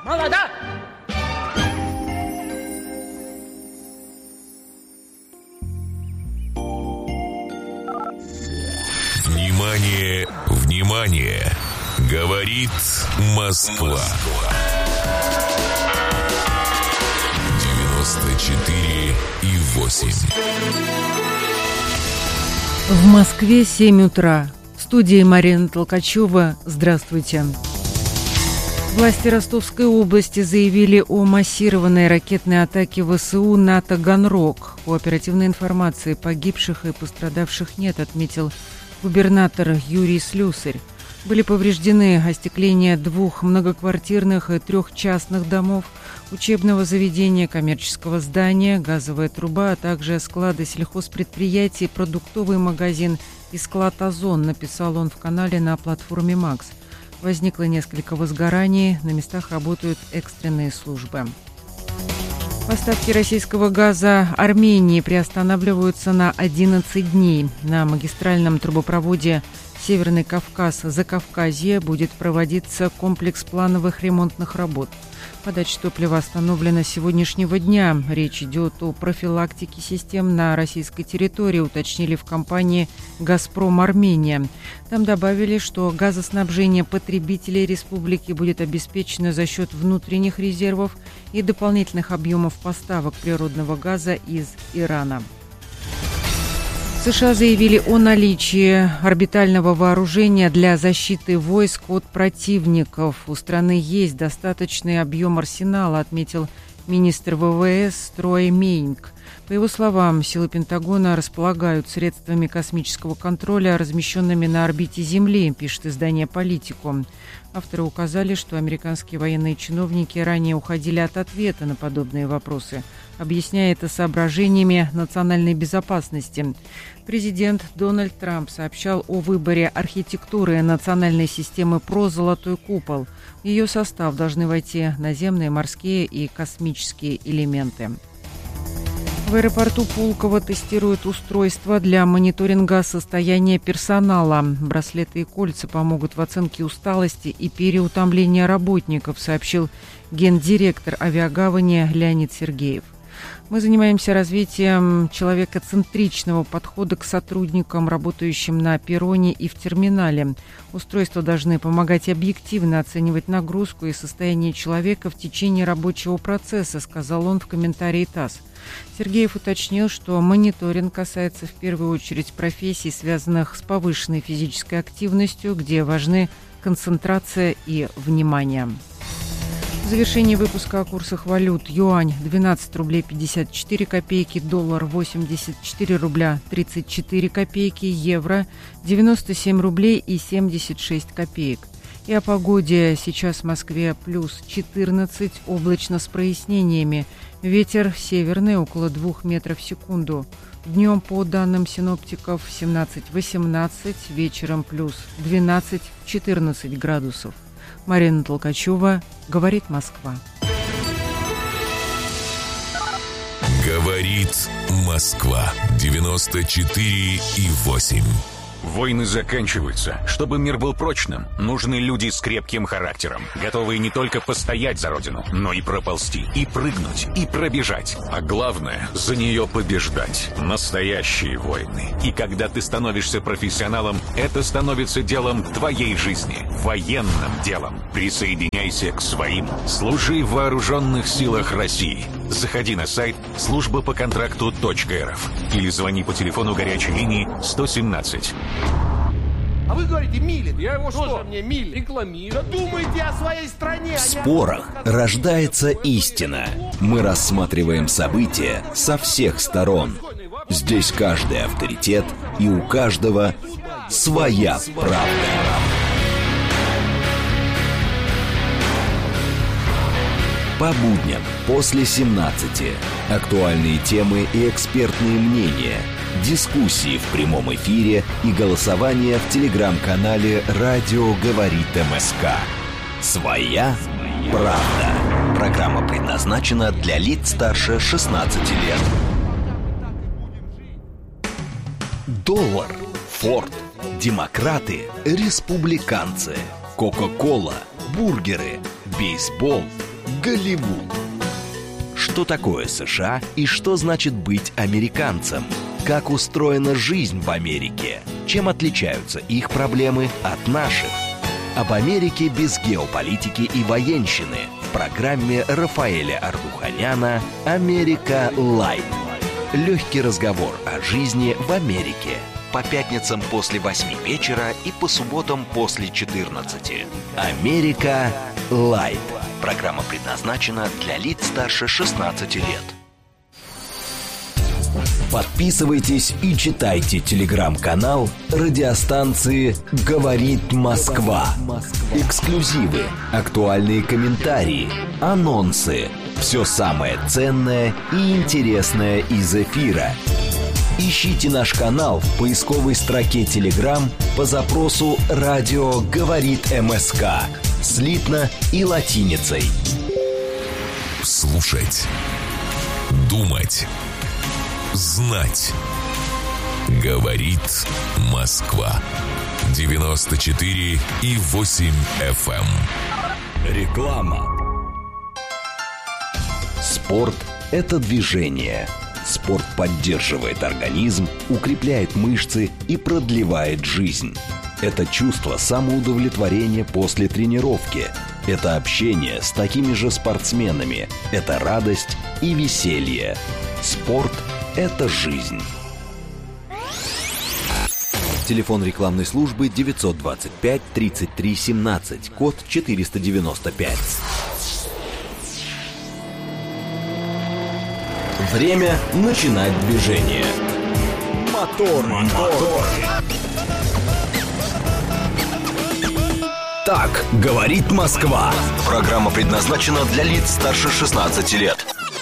Молода! Внимание, внимание! Говорит Москва. 94,8. В Москве 7 утра. В студии Марина Толкачева. Здравствуйте. Власти Ростовской области заявили о массированной ракетной атаке ВСУ на Таганрог. По оперативной информации погибших и пострадавших нет, отметил губернатор Юрий Слюсарь. Были повреждены остекление 2 многоквартирных и 3 частных домов, учебного заведения, коммерческого здания, газовая труба, а также склады сельхозпредприятий, продуктовый магазин и склад «Озон», написал он в канале на платформе «Макс». Возникло несколько возгораний, на местах работают экстренные службы. Поставки российского газа Армении приостанавливаются на 11 дней. На магистральном трубопроводе Северный Кавказ-Закавказье будет проводиться комплекс плановых ремонтных работ. Подача топлива остановлена с сегодняшнего дня. Речь идет о профилактике систем на российской территории, уточнили в компании «Газпром Армения». Там добавили, что газоснабжение потребителей республики будет обеспечено за счет внутренних резервов и дополнительных объемов поставок природного газа из Ирана. США заявили о наличии орбитального вооружения для защиты войск от противников. У страны есть достаточный объем арсенала, отметил министр ВВС Трой Мейнг. По его словам, силы Пентагона располагают средствами космического контроля, размещенными на орбите Земли, пишет издание «Политику». Авторы указали, что американские военные чиновники ранее уходили от ответа на подобные вопросы, объясняя это соображениями национальной безопасности. Президент Дональд Трамп сообщал о выборе архитектуры национальной системы ПРО «Золотой купол». В ее состав должны войти наземные, морские и космические элементы. В аэропорту Пулково тестируют устройства для мониторинга состояния персонала. Браслеты и кольца помогут в оценке усталости и переутомления работников, сообщил гендиректор авиагавани Леонид Сергеев. Мы занимаемся развитием человекоцентричного подхода к сотрудникам, работающим на перроне и в терминале. Устройства должны помогать объективно оценивать нагрузку и состояние человека в течение рабочего процесса, сказал он в комментарии ТАСС. Сергеев уточнил, что мониторинг касается в первую очередь профессий, связанных с повышенной физической активностью, где важны концентрация и внимание. В завершении выпуска о курсах валют: юань 12 рублей 54 копейки, доллар 84 рубля 34 копейки, евро 97 рублей и 76 копеек. И о погоде. Сейчас в Москве плюс 14, облачно с прояснениями. Ветер северный около 2 метров в секунду. Днем, по данным синоптиков, 17-18, вечером плюс 12-14 градусов. Марина Толкачева, говорит Москва. Говорит Москва. 94,8. Войны заканчиваются. Чтобы мир был прочным, нужны люди с крепким характером, готовые не только постоять за родину, но и проползти, и прыгнуть, и пробежать. А главное, за нее побеждать. Настоящие войны. И когда ты становишься профессионалом, это становится делом твоей жизни. Военным делом. Присоединяйся к своим. Служи в вооруженных силах России. Заходи на сайт службапоконтракту.рф или звони по телефону горячей линии 117. А вы говорите, милит. Я его что? Мне милит. Рекламирую. Думайте о своей стране. В спорах рождается истина. Мы рассматриваем события со всех сторон. Здесь каждый авторитет, и у каждого своя правда. По будням после 17. Актуальные темы и экспертные мнения. Дискуссии в прямом эфире и голосование в телеграм-канале «Радио говорит МСК». Своя правда. Программа предназначена для лиц старше 16 лет. Доллар, Форд, демократы, республиканцы, Кока-кола, бургеры, бейсбол, Голливуд. Что такое США и что значит быть американцем? Как устроена жизнь в Америке? Чем отличаются их проблемы от наших? Об Америке без геополитики и военщины в программе Рафаэля Ардуханяна «Америка Лайт». Легкий разговор о жизни в Америке. По пятницам после 8 вечера и по субботам после 14. «Америка Лайт». Программа предназначена для лиц старше 16 лет. Подписывайтесь и читайте телеграм-канал радиостанции «Говорит Москва». Эксклюзивы, актуальные комментарии, анонсы. Все самое ценное и интересное из эфира. Ищите наш канал в поисковой строке Telegram по запросу «Радио говорит МСК» слитно и латиницей. Слушать, думать, знать. Говорит Москва. 94,8 FM. Реклама. Спорт – это движение. Спорт поддерживает организм, укрепляет мышцы и продлевает жизнь. Это чувство самоудовлетворения после тренировки. Это общение с такими же спортсменами. Это радость и веселье. Спорт – это жизнь. Телефон рекламной службы 925 33 17, код 495. Время начинать движение. Мотор. Так говорит Москва. Программа предназначена для лиц старше 16 лет.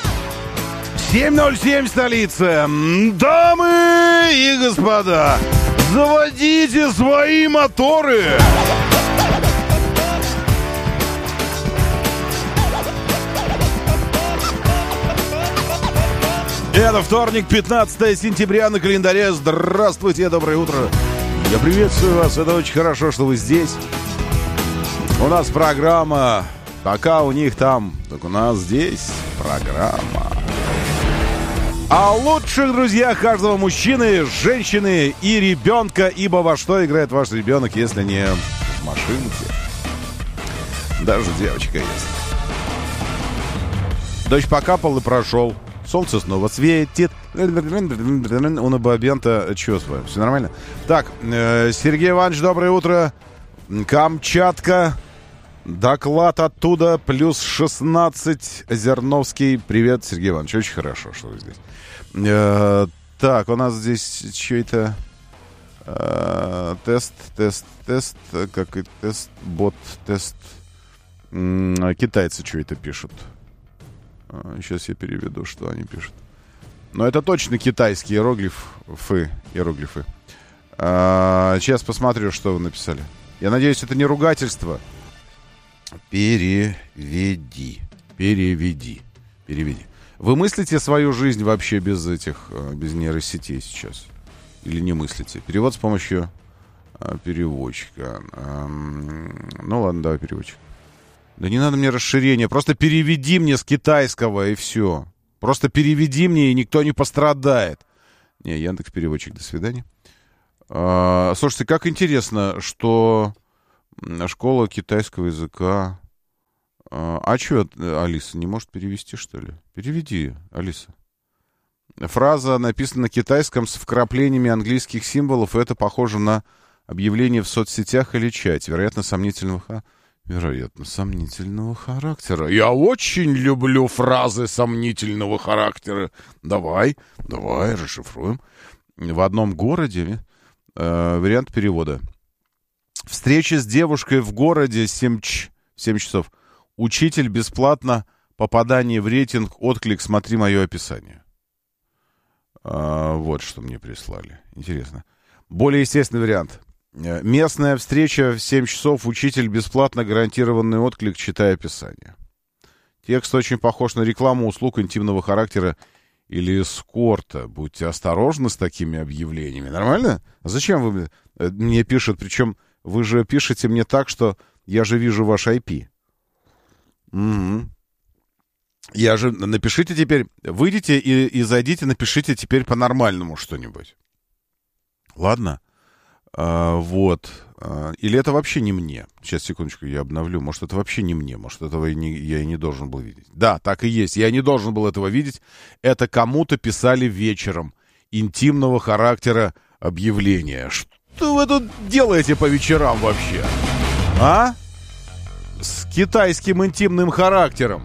7:07 столица. Дамы и господа, заводите свои моторы. Это вторник, 15 сентября на календаре. Здравствуйте, доброе утро. Я приветствую вас, это очень хорошо, что вы здесь. У нас программа, пока у них там, так у нас здесь программа о лучших друзьях каждого мужчины, женщины и ребенка. Ибо во что играет ваш ребенок, если не в машинке? Даже девочка есть. Дождь покапал и прошел. Солнце снова светит. У Набабента. Чего с вами? Все нормально? Так, Сергей Иванович, доброе утро. Камчатка. Доклад оттуда. Плюс 16. Озерновский. Привет, Сергей Иванович. Очень хорошо, что вы здесь. Так, у нас здесь что-то... Тест. Как и тест. Бот, тест. Китайцы что это пишут. Сейчас я переведу, что они пишут. Но это точно китайские иероглифы. Сейчас посмотрю, что вы написали. Я надеюсь, это не ругательство. Переведи. Вы мыслите свою жизнь вообще без нейросетей сейчас? Или не мыслите? Перевод с помощью переводчика. Ну ладно, давай переводчик. Да не надо мне расширения, просто переведи мне с китайского и все. Просто переведи мне, и никто не пострадает. Не, Яндекс.Переводчик, до свидания. Слушайте, как интересно, что школа китайского языка... А что, Алиса, не может перевести, что ли? Переведи, Алиса. Фраза написана на китайском с вкраплениями английских символов, и это похоже на объявление в соцсетях или чате. Вероятно, сомнительного характера. Я очень люблю фразы сомнительного характера. Давай, расшифруем. В одном городе вариант перевода. Встреча с девушкой в городе 7 часов. Учитель бесплатно. Попадание в рейтинг. Отклик. Смотри мое описание. Вот что мне прислали. Интересно. Более естественный вариант. Местная встреча в 7 часов. Учитель бесплатно. Гарантированный отклик. Читай описание. Текст очень похож на рекламу услуг интимного характера или эскорта. Будьте осторожны с такими объявлениями. Нормально? А зачем вы мне пишут? Причем вы же пишете мне так, что я же вижу ваш IP. Угу. Я же... Напишите теперь... Выйдите и зайдите, напишите теперь по-нормальному что-нибудь. Ладно? Вот. Или это вообще не мне? Сейчас, секундочку, я обновлю. Может, это вообще не мне. Может, этого я и не должен был видеть. Да, так и есть. Я не должен был этого видеть. Это кому-то писали вечером. Интимного характера объявления. Что вы тут делаете по вечерам вообще? А? С китайским интимным характером.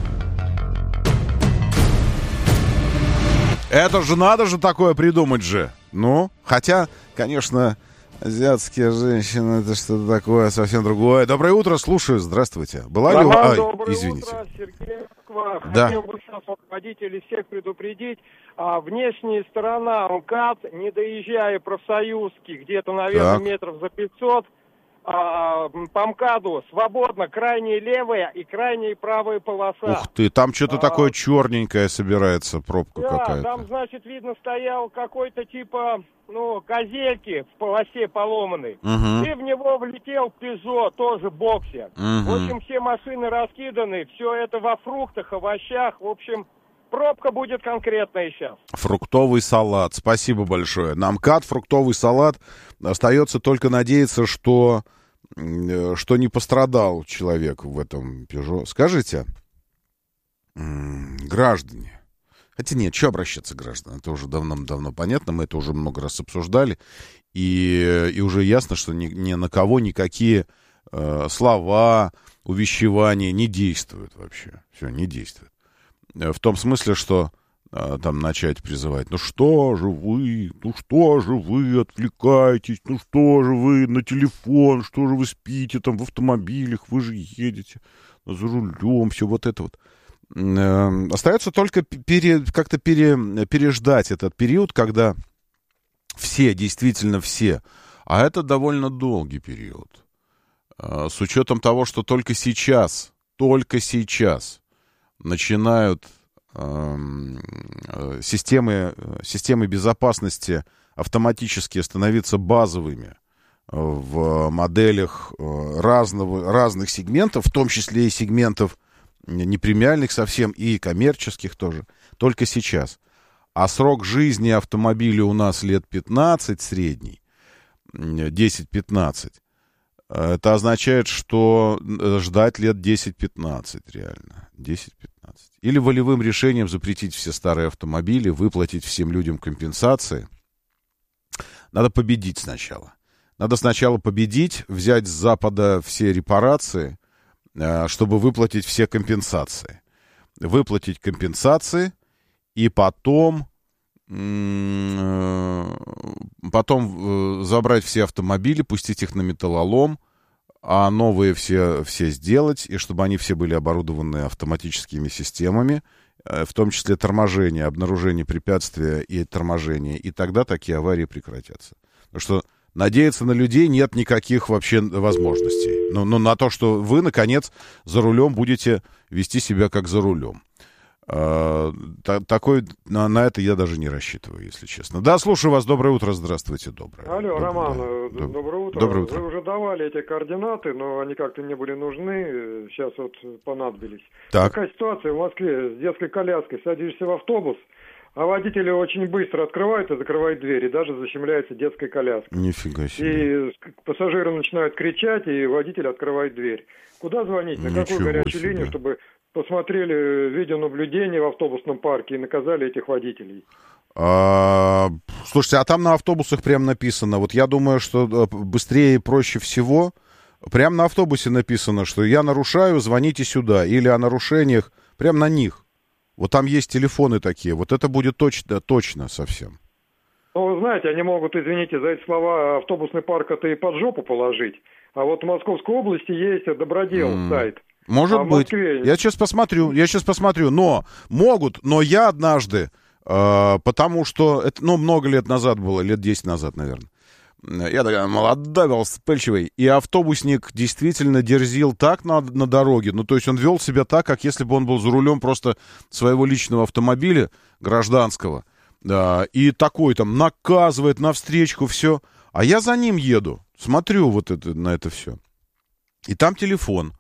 Это же надо же такое придумать же. Ну, хотя, конечно, азиатские женщины, это что-то такое совсем другое. Доброе утро, слушаю, здравствуйте. Была ли у вас... Извините. Утро, Сергей Москва. Да. Хотел бы сейчас водителей всех предупредить. Внешняя сторона МКАД, не доезжая Профсоюзки, где-то, наверное, метров за 500, по МКАДу свободно крайняя левая и крайняя правая полоса. Ух ты, там что-то такое черненькое собирается, пробка какая-то. Да, там, значит, видно, стоял какой-то типа, газельки в полосе поломанной. Угу. И в него влетел Пежо, тоже боксер. Угу. В общем, все машины раскиданы, все это во фруктах, овощах. В общем, пробка будет конкретная сейчас. Фруктовый салат, спасибо большое. На МКАД фруктовый салат. Остается только надеяться, что не пострадал человек в этом Пежо. Скажите, граждане, хотя нет, что обращаться к гражданам, это уже давно понятно, мы это уже много раз обсуждали, и уже ясно, что ни на кого никакие слова, увещевания не действуют вообще. Все, не действуют. В том смысле, что там начать призывать, ну что же вы отвлекаетесь, ну что же вы на телефон, что же вы спите там в автомобилях, вы же едете за рулем, все вот это вот. Остается только как-то переждать этот период, когда все, действительно все, а это довольно долгий период, с учетом того, что только сейчас начинают системы безопасности автоматически становиться базовыми в моделях разных сегментов, в том числе и сегментов не премиальных совсем, и коммерческих тоже, только сейчас. А срок жизни автомобиля у нас лет 15 средний, 10-15. Это означает, что ждать лет 10-15 реально. 10-15. Или волевым решением запретить все старые автомобили, выплатить всем людям компенсации. Надо победить сначала. Надо сначала победить, взять с Запада все репарации, чтобы выплатить все компенсации. Выплатить компенсации и потом забрать все автомобили, пустить их на металлолом, а новые все сделать, и чтобы они все были оборудованы автоматическими системами, в том числе торможение, обнаружение препятствия и торможение, и тогда такие аварии прекратятся. Потому что надеяться на людей нет никаких вообще возможностей. Но на то, что вы, наконец, за рулем будете вести себя как за рулем. На это я даже не рассчитываю, если честно. Да, слушаю вас. Доброе утро. Здравствуйте. Алло, Роман, доброе утро. Доброе утро. Вы уже давали эти координаты, но они как-то не были нужны. Сейчас вот понадобились. Так. Такая ситуация в Москве с детской коляской. Садишься в автобус, а водители очень быстро открывают и закрывают двери. Даже защемляется детская коляска. Нифига себе. И пассажиры начинают кричать, и водитель открывает дверь. Куда звонить? На какую горячую линию, чтобы посмотрели видеонаблюдение в автобусном парке и наказали этих водителей? Слушайте, а там на автобусах прям написано. Вот я думаю, что быстрее и проще всего. Прям на автобусе написано, что я нарушаю, звоните сюда. Или о нарушениях, прям на них. Вот там есть телефоны такие. Вот это будет точно совсем. Ну, вы знаете, они могут, извините за эти слова, автобусный парк это и под жопу положить. А вот в Московской области есть Добродел сайт. Может быть. Я сейчас посмотрю. Но могут, но я однажды, потому что это, много лет назад было, лет 10 назад, наверное. Я такая молодой был, вспыльчивый. И автобусник действительно дерзил так на дороге. Ну, то есть он вел себя так, как если бы он был за рулем просто своего личного автомобиля гражданского. Да, и такой там наказывает навстречку, все. А я за ним еду, смотрю вот на это все. И там телефон.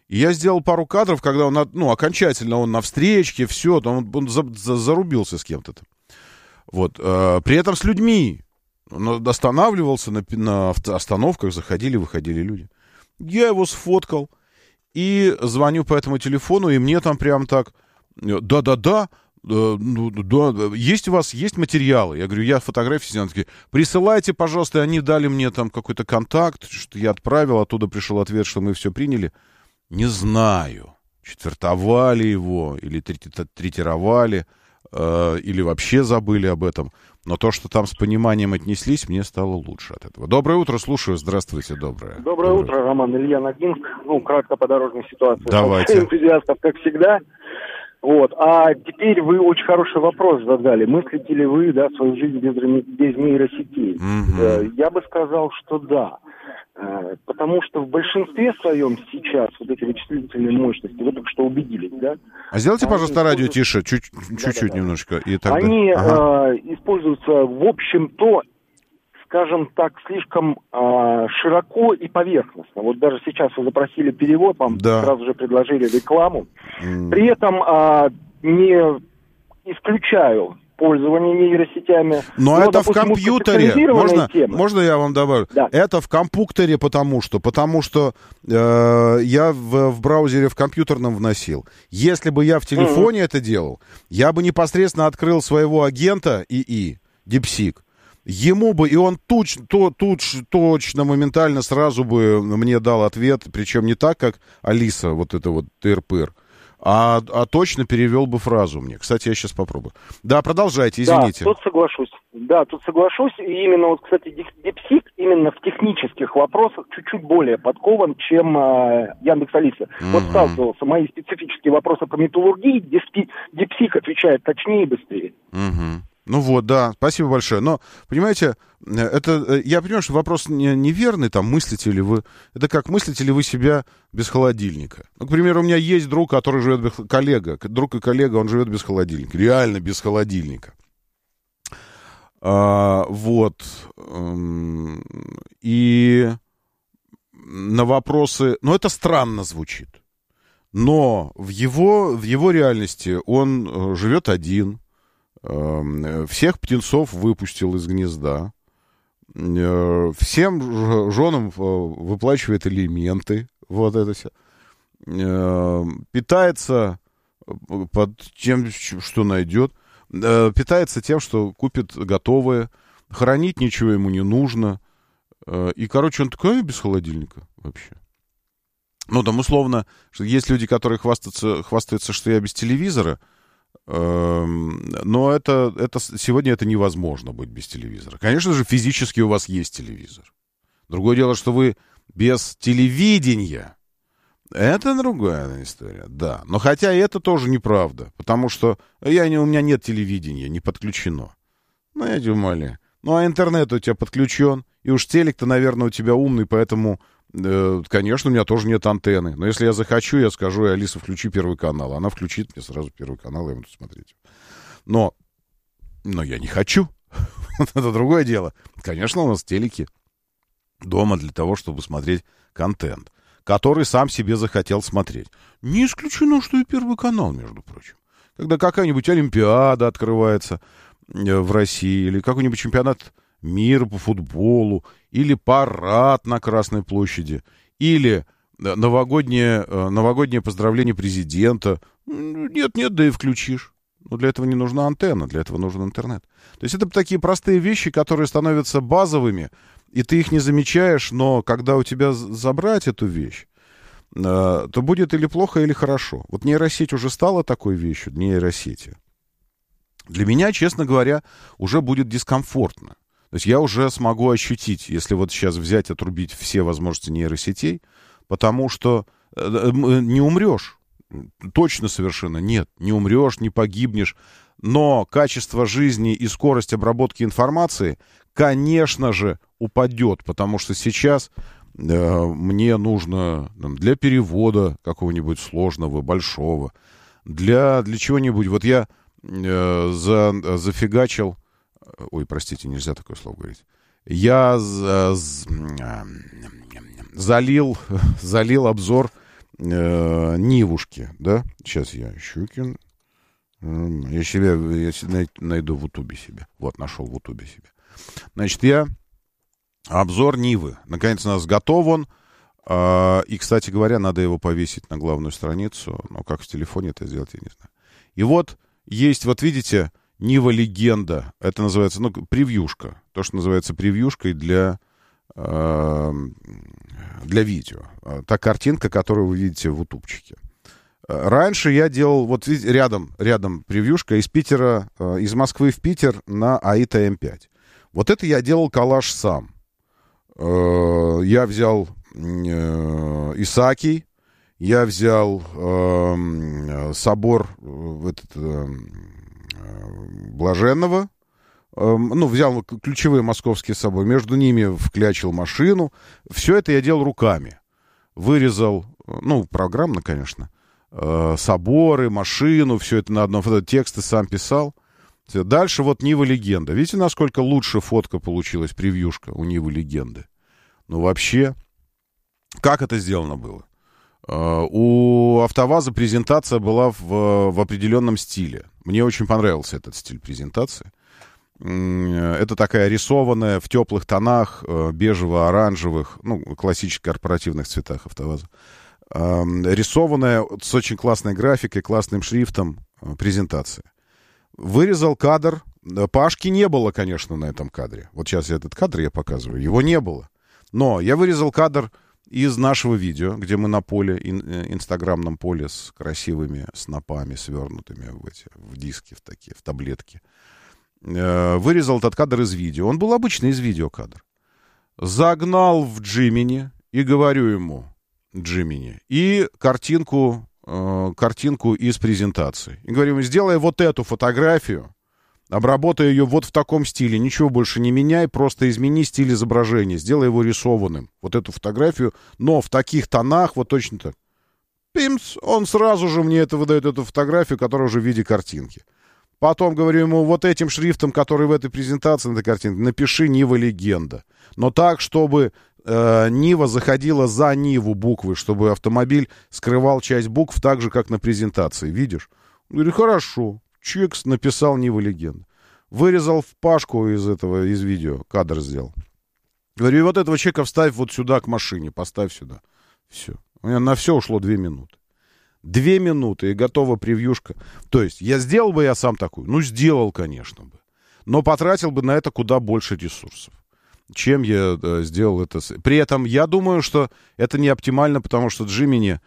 И я сделал пару кадров, когда он, окончательно он на встречке, все, он зарубился с кем-то там. Вот. При этом с людьми. Он останавливался на остановках, заходили, выходили люди. Я его сфоткал и звоню по этому телефону, и мне там прям так, да, есть у вас, есть материалы? Я говорю, я фотографии снял. Такие, присылайте, пожалуйста. И они дали мне там какой-то контакт, что я отправил, оттуда пришел ответ, что мы все приняли. Не знаю, четвертовали его, или третировали, или вообще забыли об этом. Но то, что там с пониманием отнеслись, мне стало лучше от этого. Доброе утро, слушаю. Здравствуйте, доброе. Доброе утро, Роман, Илья Ногинск. Кратко по дорожной ситуации. Давайте. Энтузиастов, как всегда. Вот. А теперь вы очень хороший вопрос задали. Мыслите ли вы, свою жизнь без нейросетей? Я бы сказал, что да. Потому что в большинстве своем сейчас вот эти вычислительные мощности, вы только что убедились, да? А сделайте, пожалуйста, радио тише, чуть-чуть немножечко. И тогда... Они используются, в общем-то, скажем так, слишком широко и поверхностно. Вот даже сейчас вы запросили перевод, вам сразу же предложили рекламу. При этом не исключаю пользование нейросетями. Но это, допустим, в компьютере. Можно я вам добавлю? Да. Это в компьютере, потому что я в браузере в компьютерном вносил. Если бы я в телефоне это делал, я бы непосредственно открыл своего агента ИИ, DeepSeek. Ему бы, и он точно, моментально сразу бы мне дал ответ, причем не так, как Алиса, вот это вот тыр-пыр, а точно перевел бы фразу мне. Кстати, я сейчас попробую. Да, продолжайте, извините. Да, тут соглашусь. И именно, вот, кстати, DeepSeek именно в технических вопросах чуть-чуть более подкован, чем Яндекс.Алиса. Вот сталкивался, мои специфические вопросы по металлургии, DeepSeek отвечает точнее и быстрее. Ну вот, да, спасибо большое. Но, понимаете, я понимаю, что вопрос неверный, там, мыслите ли вы... Это как, мыслите ли вы себя без холодильника? Ну, к примеру, у меня есть друг, который живет без... Друг и коллега, он живет без холодильника. Реально без холодильника. Вот. И на вопросы... Ну, это странно звучит. Но в его реальности он живет один... Всех птенцов выпустил из гнезда. Всем женам выплачивает алименты. Вот это все. Питается под тем, что найдет. Питается тем, что купит готовое. Хранить ничего ему не нужно. И, короче, он такой, без холодильника вообще. Ну, там, условно, что есть люди, которые хвастаются, что я без телевизора. Но сегодня это невозможно быть без телевизора. Конечно же, физически у вас есть телевизор. Другое дело, что вы без телевидения. Это другая история, да. Но хотя это тоже неправда, потому что у меня нет телевидения, не подключено. Ну, я тебя умоляю. Ну, а интернет у тебя подключен, и уж телек-то, наверное, у тебя умный, поэтому... Конечно, у меня тоже нет антенны. Но если я захочу, я скажу, Алиса, включи Первый канал. Она включит мне сразу Первый канал, я буду смотреть. Но я не хочу. Это другое дело. Конечно, у нас телеки дома для того, чтобы смотреть контент, который сам себе захотел смотреть. Не исключено, что и Первый канал, между прочим. Когда какая-нибудь Олимпиада открывается в России, или какой-нибудь чемпионат мира по футболу, или парад на Красной площади, или новогоднее поздравление президента. Нет, да и включишь. Но для этого не нужна антенна, для этого нужен интернет. То есть это такие простые вещи, которые становятся базовыми, и ты их не замечаешь, но когда у тебя забрать эту вещь, то будет или плохо, или хорошо. Вот нейросеть уже стала такой вещью, нейросети. Для меня, честно говоря, уже будет дискомфортно. То есть я уже смогу ощутить, если вот сейчас взять, отрубить все возможности нейросетей, потому что не умрешь. Точно совершенно нет. Не умрешь, не погибнешь. Но качество жизни и скорость обработки информации, конечно же, упадет, потому что сейчас мне нужно для перевода какого-нибудь сложного, большого, для чего-нибудь. Вот я зафигачил... Ой, простите, нельзя такое слово говорить. Я залил обзор Нивушки, да? Сейчас я Щукин. Я найду в Ютубе себе. Вот, нашел в Ютубе себе. Значит, обзор Нивы. Наконец у нас готов он. И, кстати говоря, надо его повесить на главную страницу. Но как в телефоне это сделать, я не знаю. И вот есть, вот видите, Нива Легенда. Это называется, превьюшка. То, что называется превьюшкой для видео. Та картинка, которую вы видите в ютубчике. Раньше я делал, вот видите, рядом превьюшка из Питера, из Москвы в Питер на Аита М5. Вот это я делал коллаж сам. Я взял Исаакий, я взял собор Блаженного, взял ключевые московские соборы, между ними вклячил машину. Все это я делал руками. Вырезал, программно, конечно, соборы, машину, все это на одном тексты сам писал. Дальше вот Нива Легенда. Видите, насколько лучше фотка получилась, превьюшка у Нивы Легенды? Вообще, как это сделано было? У АвтоВАЗа презентация была в определенном стиле. Мне очень понравился этот стиль презентации. Это такая рисованная в теплых тонах, бежево-оранжевых, классических корпоративных цветах АвтоВАЗа. Рисованная с очень классной графикой, классным шрифтом презентация. Вырезал кадр. Пашки не было, конечно, на этом кадре. Вот сейчас этот кадр я показываю. Его не было. Но я вырезал кадр из нашего видео, где мы на поле, инстаграмном поле с красивыми снопами, свернутыми в диски, в таблетки. Вырезал этот кадр из видео. Он был обычный из видео кадр. Загнал в Джимини и говорю ему, Джимини, и картинку из презентации. И говорю ему, сделай вот эту фотографию, обработай ее вот в таком стиле, ничего больше не меняй, просто измени стиль изображения, сделай его рисованным, вот эту фотографию, но в таких тонах, вот точно так. Пимс, он сразу же мне выдает эту фотографию, которая уже в виде картинки. Потом говорю ему, вот этим шрифтом, который в этой презентации, на этой картинке, напиши Нива Легенда. Но так, чтобы Нива заходила за Ниву буквы, чтобы автомобиль скрывал часть букв так же, как на презентации. Видишь? Говорю, хорошо. Чикс написал Нива Легенда. Вырезал в Пашку из видео, кадр сделал. Говорю, и вот этого человека вставь вот сюда к машине, поставь сюда. Все. У меня на все ушло 2 минуты. 2 минуты, и готова превьюшка. То есть, сделал бы я сам такую? Сделал, конечно бы. Но потратил бы на это куда больше ресурсов, чем я сделал это. При этом я думаю, что это не оптимально, потому что Джимини,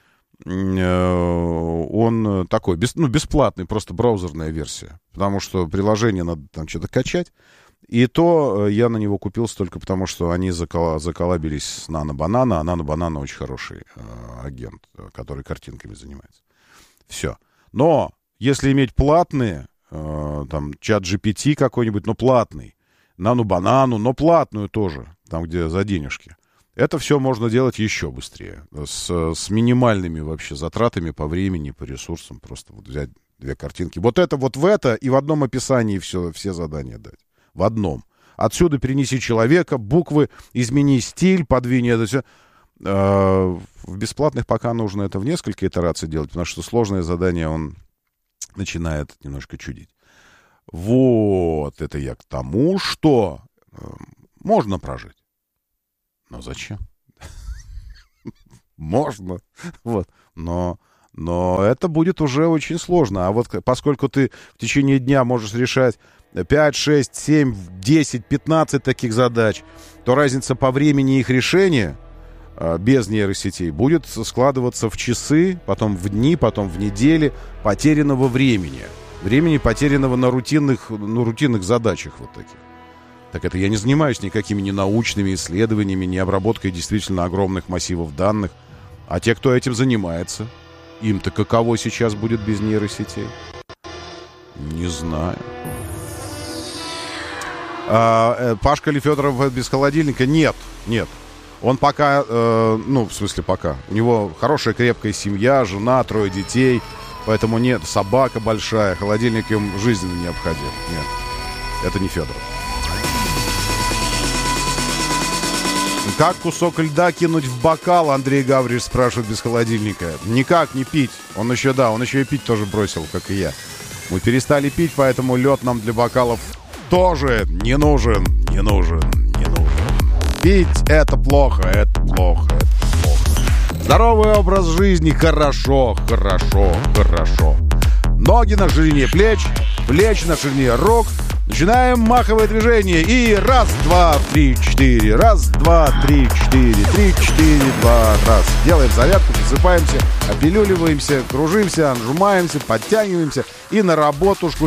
он такой, бесплатный, просто браузерная версия. Потому что приложение надо там что-то качать. И то я на него купился только потому, что они заколабились с Nano Banana, а Nano Banana очень хороший агент, который картинками занимается. Все. Но если иметь платные, там, чат GPT какой-нибудь, но платный, Nano Banana, но платную тоже, там, где за денежки, это все можно делать еще быстрее, с минимальными вообще затратами по времени, по ресурсам, просто вот взять 2 картинки. Вот это вот в это, и в одном описании все задания дать. В одном. Отсюда перенеси человека, буквы, измени стиль, подвинь это все. В бесплатных пока нужно это в несколько итераций делать, потому что сложное задание, он начинает немножко чудить. Вот, это я к тому, что можно прожить. Но зачем? Можно. Вот. Но это будет уже очень сложно. А вот поскольку ты в течение дня можешь решать 5, 6, 7, 10, 15 таких задач, то разница по времени их решения без нейросетей будет складываться в часы, потом в дни, потом в недели потерянного времени. Времени, потерянного на рутинных задачах вот таких. Так это я не занимаюсь никакими ни научными исследованиями, ни обработкой действительно огромных массивов данных. А те, кто этим занимается, им-то каково сейчас будет без нейросетей? Не знаю. Пашка ли Федоров без холодильника? Нет. Он пока, в смысле пока. У него хорошая крепкая семья, жена, 3 детей. Поэтому нет, собака большая, холодильник им жизненно необходим. Нет, это не Федоров. Как кусок льда кинуть в бокал, Андрей Гавриш спрашивает без холодильника. Никак не пить. Он еще и пить тоже бросил, как и я. Мы перестали пить, поэтому лед нам для бокалов тоже не нужен. Пить это плохо. Здоровый образ жизни хорошо. Ноги на ширине плеч, плечи на ширине рук. Начинаем маховое движение. И 1, 2, 3, 4. 1, 2, 3, 4. 3, 4, 2, раз. Делаем зарядку, просыпаемся, опилюливаемся, кружимся, отжимаемся, подтягиваемся. И на работушку